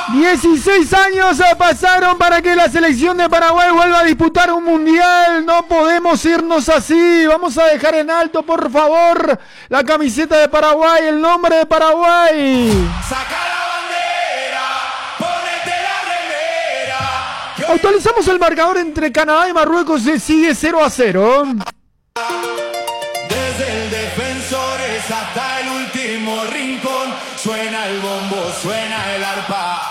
16 años pasaron para que la selección de Paraguay vuelva a disputar un mundial. No podemos irnos así. Vamos a dejar en alto, por favor, la camiseta de Paraguay, el nombre de Paraguay. Saca la bandera, ponete la remera. Actualizamos el marcador entre Canadá y Marruecos. Sigue 0-0. Desde el Defensores hasta el último rincón, suena el bombo, suena el arpa.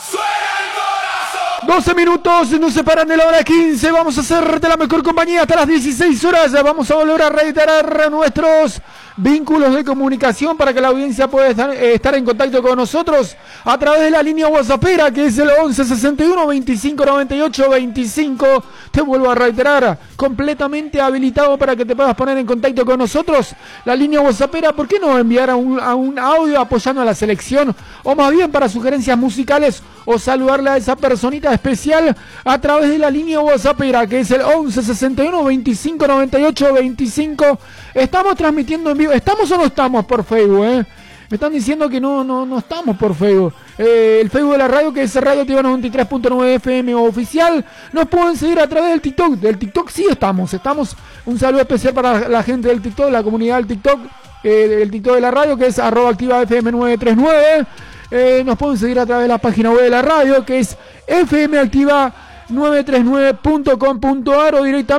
12 minutos nos separan de la hora 15. Vamos a hacerte la mejor compañía hasta las 16 horas. Vamos a volver a reiterar nuestros vínculos de comunicación para que la audiencia pueda estar en contacto con nosotros a través de la línea WhatsAppera, que es el 11 61 25 98 25. Te vuelvo a reiterar, completamente habilitado para que te puedas poner en contacto con nosotros. La línea WhatsAppera, ¿por qué no enviar a un audio apoyando a la selección? O más bien para sugerencias musicales o saludarle a esa personita especial a través de la línea WhatsAppera, que es el 11 61 25 98 25. Estamos transmitiendo en vivo. ¿Estamos o no estamos por Facebook? Me están diciendo que no estamos por Facebook. El Facebook de la radio, que es Radio Activa 93.9 FM oficial. Nos pueden seguir a través del TikTok. Del TikTok sí estamos. Un saludo especial para la gente del TikTok, la comunidad del TikTok. El TikTok de la radio, que es @activafm939. Nos pueden seguir a través de la página web de la radio, que es fmactiva939.com.ar, o directamente